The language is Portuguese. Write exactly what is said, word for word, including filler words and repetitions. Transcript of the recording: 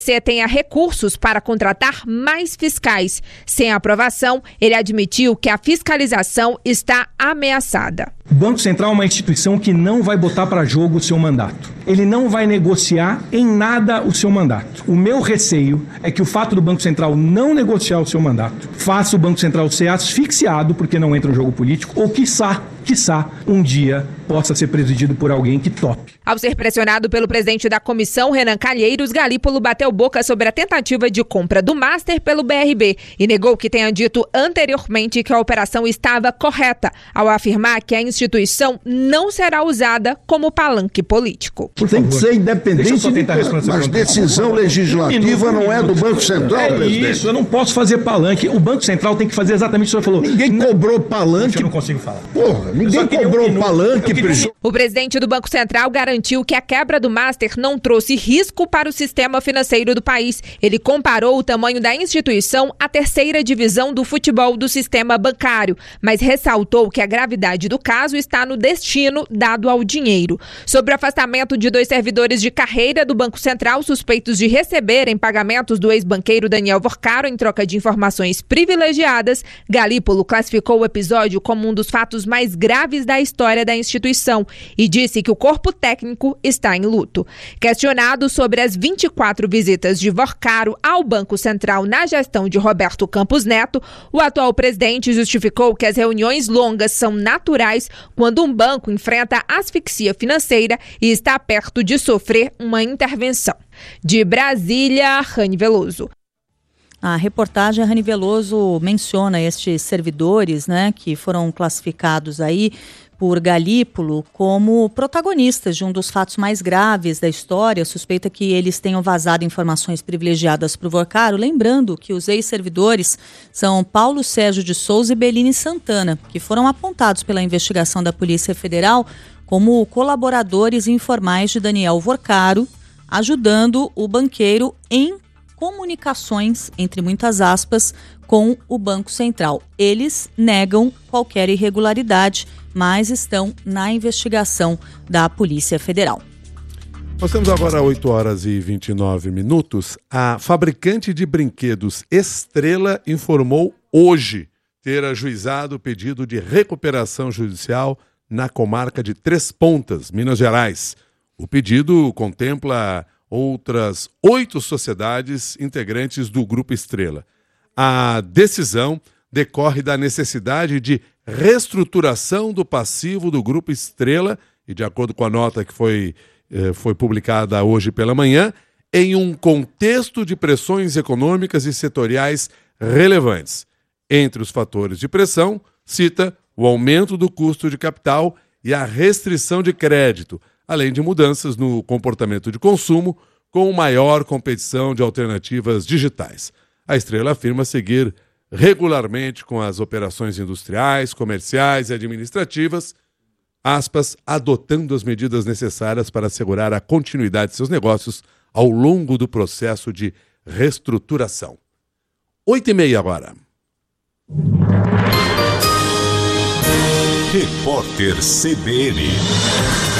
C tenha recursos para contratar mais fiscais. Sem aprovação, ele admitiu que a fiscalização está ameaçada. O Banco Central é uma instituição que não vai botar para jogo o seu mandato. Ele não vai negociar em nada o seu mandato. O meu receio é que o fato do Banco Central não negociar o seu mandato faça o Banco Central ser asfixiado porque não entra no jogo político ou, quiçá, quiçá, um dia possa ser presidido por alguém que tope. Ao ser pressionado pelo presidente da comissão, Renan Calheiros, Galípolo bateu boca sobre a tentativa de compra do Master pelo B R B e negou que tenha dito anteriormente que a operação estava correta, ao afirmar que a instituição não será usada como palanque político. Tem que ser independente, de, mas decisão legislativa não é do Banco Central, é presidente. Isso, eu não posso fazer palanque. O Banco Central tem que fazer exatamente o que o senhor falou. Ninguém cobrou palanque. Eu não consigo falar. Porra, ninguém cobrou um palanque. Queria... O presidente do Banco Central garantiu que a quebra do Master não trouxe risco para o sistema financeiro do país. Ele comparou o tamanho da instituição à terceira divisão do futebol do sistema bancário, mas ressaltou que a gravidade do caso está no destino dado ao dinheiro. Sobre o afastamento de dois servidores de carreira do Banco Central suspeitos de receberem pagamentos do ex-banqueiro Daniel Vorcaro em troca de informações privilegiadas, Galípolo classificou o episódio como um dos fatos mais graves da história da instituição e disse que o corpo técnico está em luto. Questionado sobre as vinte e quatro visitas de Vorcaro ao Banco Central na gestão de Roberto Campos Neto, o atual presidente justificou que as reuniões longas são naturais quando um banco enfrenta asfixia financeira e está perto de sofrer uma intervenção. De Brasília, Rani Veloso. A reportagem, a Rani Veloso menciona estes servidores, né, que foram classificados aí por Galípolo como protagonistas de um dos fatos mais graves da história. Suspeita que eles tenham vazado informações privilegiadas para o Vorcaro, lembrando que os ex-servidores são Paulo Sérgio de Souza e Beline Santana, que foram apontados pela investigação da Polícia Federal como colaboradores informais de Daniel Vorcaro, ajudando o banqueiro em comunicações, entre muitas aspas, com o Banco Central. Eles negam qualquer irregularidade, mas estão na investigação da Polícia Federal. Nós temos agora oito horas e vinte e nove minutos. A fabricante de brinquedos Estrela informou hoje ter ajuizado o pedido de recuperação judicial na comarca de Três Pontas, Minas Gerais. O pedido contempla outras oito sociedades integrantes do Grupo Estrela. A decisão decorre da necessidade de reestruturação do passivo do Grupo Estrela, e de acordo com a nota que foi, eh, foi publicada hoje pela manhã, em um contexto de pressões econômicas e setoriais relevantes. Entre os fatores de pressão, cita o aumento do custo de capital e a restrição de crédito, além de mudanças no comportamento de consumo, com maior competição de alternativas digitais. A Estrela afirma seguir regularmente com as operações industriais, comerciais e administrativas, aspas, adotando as medidas necessárias para assegurar a continuidade de seus negócios ao longo do processo de reestruturação. Oito e meia agora. Repórter C B N.